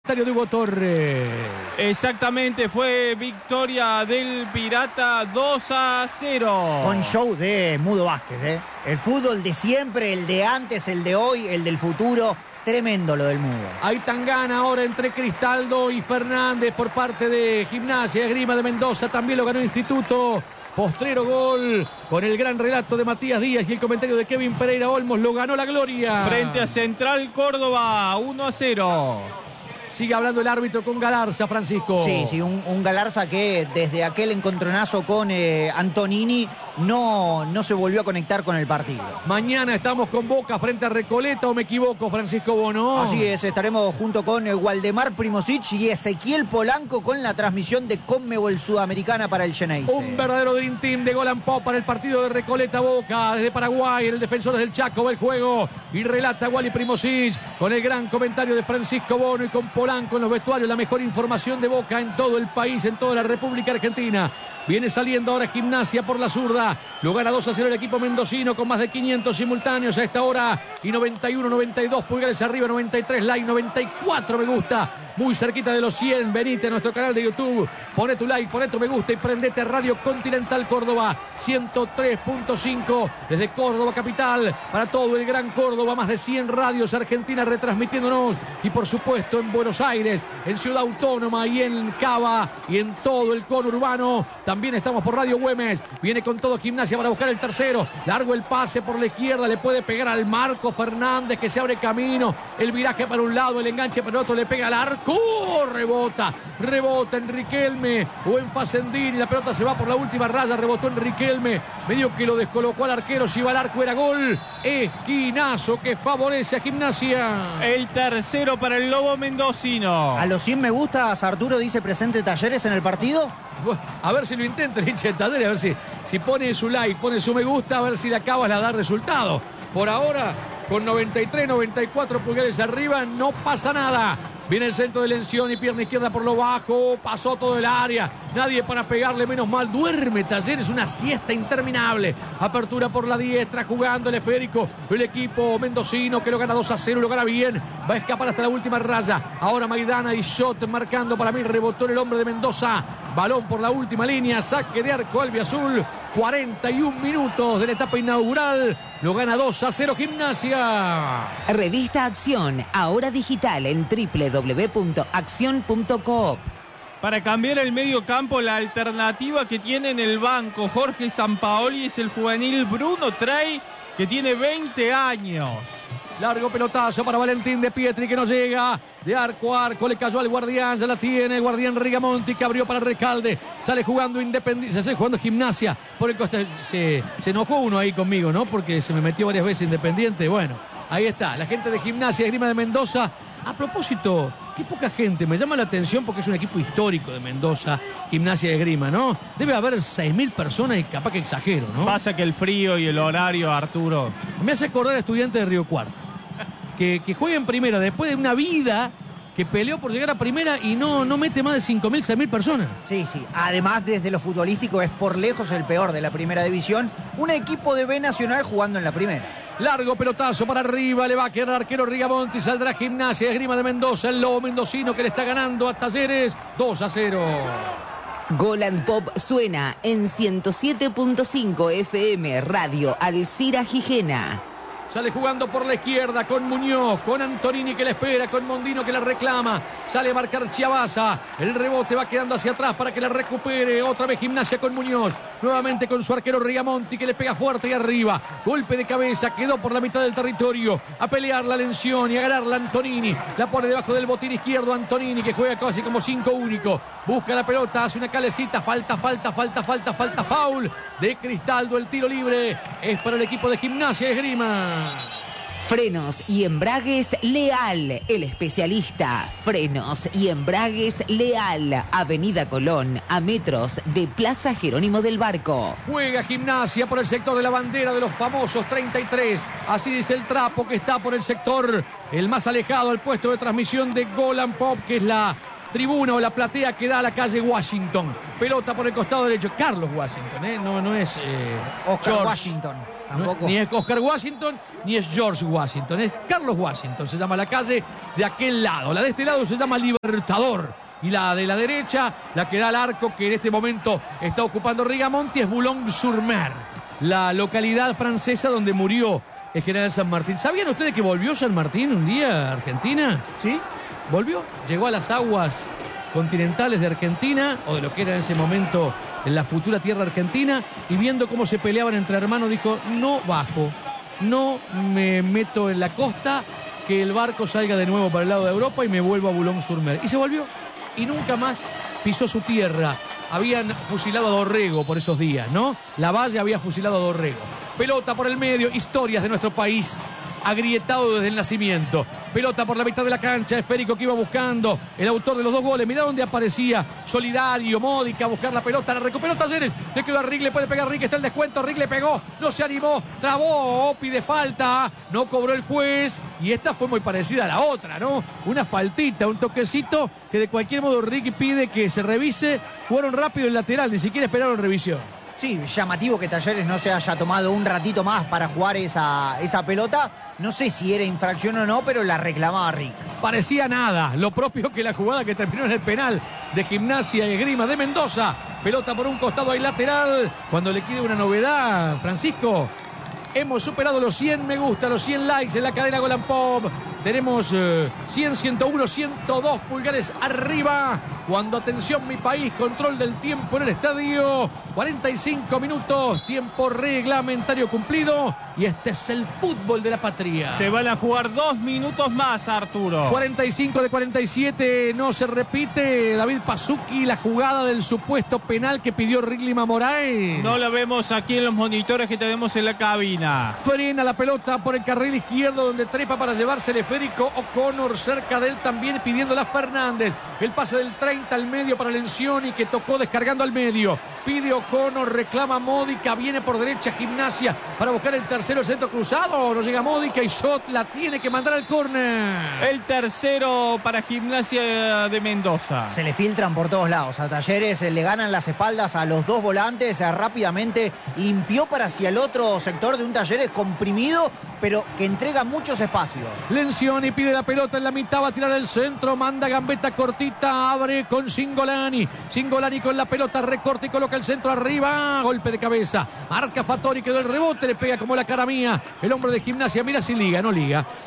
comentario de Hugo Torres. Exactamente, fue victoria del Pirata 2-0. Con show de Mudo Vázquez, ¿eh? El fútbol de siempre, el de antes, el de hoy, el del futuro. Tremendo lo del Mudo. Hay tangana ahora entre Cristaldo y Fernández por parte de Gimnasia Esgrima de Mendoza. También lo ganó Instituto. Postrero gol con el gran relato de Matías Díaz y el comentario de Kevin Pereira Olmos. Lo ganó la gloria. Frente a Central Córdoba, 1-0. Sigue hablando el árbitro con Galarza, Francisco. Sí, un Galarza que desde aquel encontronazo con Antonini no se volvió a conectar con el partido. Mañana estamos con Boca frente a Recoleta, ¿o me equivoco, Francisco Bono? Así es, estaremos junto con Waldemar Primosic y Ezequiel Polanco con la transmisión de Conmebol Sudamericana para el Xeneize. Un verdadero Dream Team de Golan Pop para el partido de Recoleta Boca. Desde Paraguay, el defensor del Chaco va el juego y relata Wally Primosic con el gran comentario de Francisco Bono y con Polanco en los vestuarios. La mejor información de Boca en todo el país, en toda la República Argentina. Viene saliendo ahora Gimnasia por la zurda. Lo gana 2-0 el equipo mendocino con más de 500 simultáneos a esta hora. Y 91, 92 pulgares arriba, 93 like, 94 me gusta. Muy cerquita de los 100. Venite a nuestro canal de YouTube. Poné tu like, poné tu me gusta y prendete a Radio Continental Córdoba 103.5 desde Córdoba capital para todo el Gran Córdoba. Más de 100 radios argentinas retransmitiéndonos. Y por supuesto en Buenos Aires, en Ciudad Autónoma y en Cava y en todo el conurbano. También estamos por Radio Güemes. Viene con todo Gimnasia para buscar el tercero. Largo el pase por la izquierda. Le puede pegar al Marco Fernández que se abre camino. El viraje para un lado, el enganche para el otro. Le pega al arco. Rebota en Riquelme o en Facendini. La pelota se va por la última raya. Rebotó en Riquelme. Medio que lo descolocó al arquero. Si iba al arco era gol. Esquinazo que favorece a Gimnasia. El tercero para el Lobo mendocino. A los 100 me gustas, Arturo dice presente Talleres en el partido. A ver si lo intenta el hincha de Talleres, a ver si pone su like, pone su me gusta, a ver si la Cabas la da resultado. Por ahora, con 93, 94 pulgares arriba, no pasa nada. Viene el centro de Lencioni, pierna izquierda por lo bajo, pasó todo el área, nadie para pegarle, menos mal, duerme Talleres, una siesta interminable. Apertura por la diestra, jugando el esférico, el equipo mendocino que lo gana 2-0, lo gana bien, va a escapar hasta la última raya. Ahora Maidana y Shot marcando para mí, rebotó en el hombre de Mendoza. Balón por la última línea, saque de arco albiazul, 41 minutos de la etapa inaugural, lo gana 2-0 Gimnasia. Revista Acción, ahora digital en www.accion.coop. Para cambiar el medio campo, la alternativa que tiene en el banco Jorge Sampaoli es el juvenil Bruno Trey, que tiene 20 años. Largo pelotazo para Valentín de Pietri que no llega. De arco a arco le cayó al guardián. Ya la tiene el guardián Rigamonti que abrió para Recalde. Sale jugando Independiente. Sale jugando Gimnasia por el costado. Se enojó uno ahí conmigo, ¿no? Porque se me metió varias veces Independiente. Bueno, ahí está. La gente de Gimnasia Esgrima de Mendoza. A propósito, qué poca gente. Me llama la atención porque es un equipo histórico de Mendoza, Gimnasia Esgrima, ¿no? Debe haber 6.000 personas y capaz que exagero, ¿no? Pasa que el frío y el horario, Arturo. Me hace acordar a Estudiantes de Río Cuarto. Que juega en primera después de una vida que peleó por llegar a primera y no mete más de 5.000, 6.000 personas. Sí. Además, desde lo futbolístico es por lejos el peor de la primera división. Un equipo de B Nacional jugando en la primera. Largo pelotazo para arriba, le va a quedar arquero Rigamonti, saldrá Gimnasia Esgrima de Mendoza, el Lobo mendocino que le está ganando a Talleres 2-0. Golan Pop suena en 107.5 FM Radio Alcira Gijena. Sale jugando por la izquierda con Muñoz, con Antonini que la espera, con Mondino que la reclama. Sale a marcar Chiabaza. El rebote va quedando hacia atrás para que la recupere. Otra vez Gimnasia con Muñoz. Nuevamente con su arquero Rigamonti que le pega fuerte y arriba. Golpe de cabeza, quedó por la mitad del territorio. A pelear la Lencioni, a ganarla Antonini. La pone debajo del botín izquierdo Antonini que juega casi como 5 único. Busca la pelota, hace una calecita. Falta. Foul de Cristaldo. El tiro libre es para el equipo de Gimnasia Esgrima. Frenos y embragues Leal, el especialista. Frenos y embragues Leal, Avenida Colón, a metros de Plaza Jerónimo del Barco. Juega Gimnasia por el sector de la bandera de los famosos 33. Así dice el trapo que está por el sector, el más alejado al puesto de transmisión de Golan Pop, que es la tribuna o la platea que da a la calle Washington. Pelota por el costado derecho. Carlos Washington, no es Oscar George Washington. Tampoco. Ni es Oscar Washington, ni es George Washington. Es Carlos Washington, se llama la calle de aquel lado. La de este lado se llama Libertador. Y la de la derecha, la que da al arco que en este momento está ocupando Rigamonti, es Boulogne-sur-Mer, la localidad francesa donde murió el general San Martín. ¿Sabían ustedes que volvió San Martín un día a Argentina? ¿Sí? Volvió, llegó a las aguas continentales de Argentina, o de lo que era en ese momento en la futura tierra argentina, y viendo cómo se peleaban entre hermanos, dijo: no bajo, no me meto en la costa, que el barco salga de nuevo para el lado de Europa y me vuelvo a Boulogne-sur-Mer. Y se volvió, y nunca más pisó su tierra. Habían fusilado a Dorrego por esos días, ¿no? Lavalle había fusilado a Dorrego. Pelota por el medio, historias de nuestro país, agrietado desde el nacimiento. Pelota por la mitad de la cancha, esférico que iba buscando el autor de los 2 goles. Mirá dónde aparecía Solidario, Módica, a buscar la pelota, la recuperó Talleres, le quedó a Rick, le puede pegar Rick, está el descuento, Rick le pegó, no se animó, trabó, pide falta, no cobró el juez, y esta fue muy parecida a la otra, ¿no? Una faltita, un toquecito, que de cualquier modo Rick pide que se revise. Jugaron rápido el lateral, ni siquiera esperaron revisión. Sí, llamativo que Talleres no se haya tomado un ratito más para jugar esa pelota. No sé si era infracción o no, pero la reclamaba Rick. Parecía nada, lo propio que la jugada que terminó en el penal de Gimnasia y Esgrima de Mendoza. Pelota por un costado ahí lateral. Cuando le quede una novedad, Francisco, hemos superado los 100 me gusta, los 100 likes en la cadena Golan Pop. Tenemos 100, 101, 102 pulgares arriba. Cuando, atención mi país, control del tiempo en el estadio. 45 minutos, tiempo reglamentario cumplido. Y este es el fútbol de la patria. Se van a jugar 2 minutos más, Arturo. 45 de 47, no se repite. David Pasuki, la jugada del supuesto penal que pidió Rick Lima Moraes. No la vemos aquí en los monitores que tenemos en la cabina. Frena la pelota por el carril izquierdo, donde trepa para llevarse el esférico O'Connor, cerca de él también pidiéndola Fernández. El pase del 30 al medio para Lencioni, que tocó descargando al medio. Pide O'Connor, reclama Módica, viene por derecha Gimnasia para buscar el tercero, el centro cruzado, no llega Módica y Schott la tiene que mandar al córner. El tercero para Gimnasia de Mendoza. Se le filtran por todos lados. A Talleres le ganan las espaldas a los 2 volantes. Rápidamente limpió para hacia el otro sector de un Talleres comprimido, pero que entrega muchos espacios. Lencioni pide la pelota en la mitad, va a tirar el centro, manda gambeta cortita, abre con Cingolani. Cingolani con la pelota, recorta y coloca el centro arriba, golpe de cabeza. Marca Fattori, quedó el rebote, le pega como la cara mía. El hombre de Gimnasia, mira si liga, no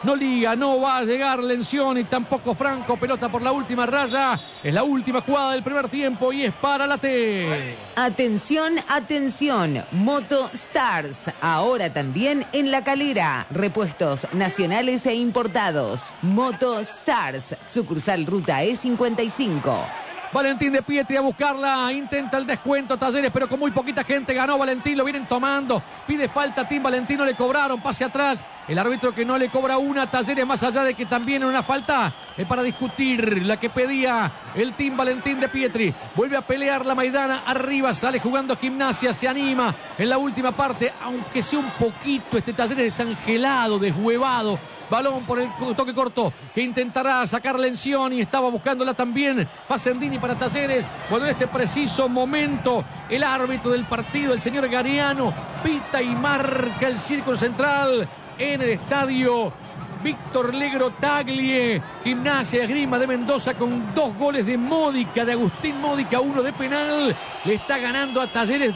va a llegar Lencioni, tampoco Franco. Pelota por la última raya, es la última jugada del primer tiempo y es para la T. Atención, atención, Moto Stars, ahora también en La Calera. Repuestos nacionales e importados. Moto Stars, sucursal Ruta E55. Valentín de Pietri a buscarla, intenta el descuento Talleres, pero con muy poquita gente ganó Valentín, lo vienen tomando, pide falta Tim Valentín, no le cobraron, pase atrás, el árbitro que no le cobra una Talleres, más allá de que también una falta para discutir, la que pedía el Tim Valentín de Pietri. Vuelve a pelear la Maidana, arriba sale jugando Gimnasia, se anima en la última parte, aunque sea un poquito este Talleres desangelado, deshuevado. Balón por el toque corto que intentará sacar Lencioni. Estaba buscándola también Facendini para Talleres. Cuando en este preciso momento el árbitro del partido, el señor Gariano, pita y marca el círculo central en el estadio Víctor Legro Taglie. Gimnasia Esgrima de Mendoza con 2 goles de Módica, de Agustín Módica, 1 de penal. Le está ganando a Talleres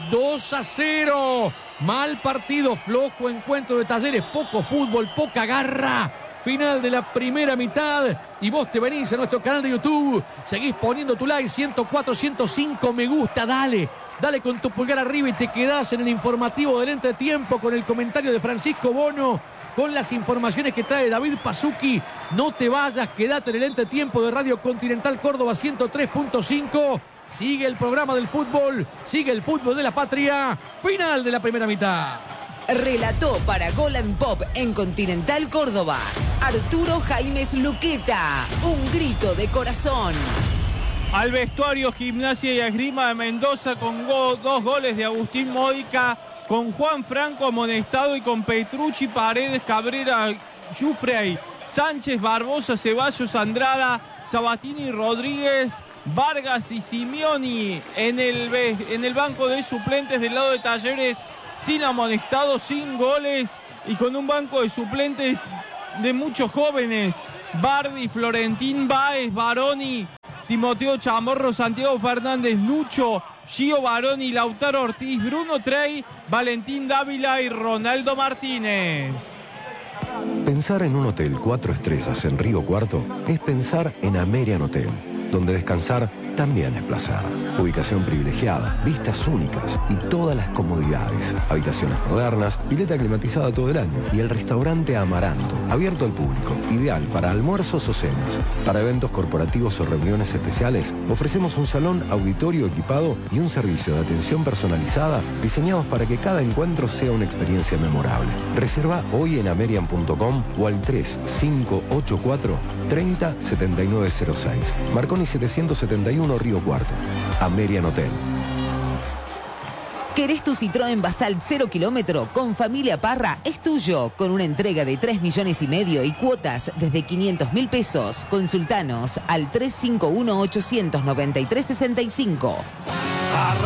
2-0. Mal partido, flojo encuentro de Talleres, poco fútbol, poca garra. Final de la primera mitad y vos te venís a nuestro canal de YouTube, seguís poniendo tu like, 104, 105 me gusta, dale con tu pulgar arriba y te quedás en el informativo del entretiempo con el comentario de Francisco Bono, con las informaciones que trae David Pasuki. No te vayas, quédate en el entretiempo de Radio Continental Córdoba 103.5. Sigue el programa del fútbol, sigue el fútbol de la patria. Final de la primera mitad. Relató para Golan Pop en Continental Córdoba Arturo Jaimes Luqueta. Un grito de corazón. Al vestuario Gimnasia y Esgrima de Mendoza con 2 goles de Agustín Módica, con Juan Franco amonestado y con Petrucci, Paredes, Cabrera, Giuffrey, Sánchez, Barbosa, Ceballos, Andrada, Sabatini, Rodríguez, Vargas y Simeoni en el banco de suplentes del lado de Talleres. sin amonestados, sin goles y con un banco de suplentes de muchos jóvenes. Bardi, Florentín Báez, Baroni, Timoteo Chamorro, Santiago Fernández, Lucho, Gio Baroni, Lautaro Ortiz, Bruno Trey, Valentín Dávila y Ronaldo Martínez. Pensar en un hotel 4 estrellas en Río Cuarto es pensar en Amerian Hotel, donde descansar también es placer. Ubicación privilegiada, vistas únicas y todas las comodidades. Habitaciones modernas, pileta climatizada todo el año y el restaurante Amaranto, abierto al público, ideal para almuerzos o cenas. Para eventos corporativos o reuniones especiales, ofrecemos un salón auditorio equipado y un servicio de atención personalizada diseñados para que cada encuentro sea una experiencia memorable. Reserva hoy en amerian.com o al 3584 307906. Marconi 771 Río Cuarto. Amerian Hotel. ¿Querés tu Citroën Basalt 0 kilómetro? Con Familia Parra es tuyo, con una entrega de 3,5 millones y cuotas desde 500.000 pesos. Consultanos al 351-893-65.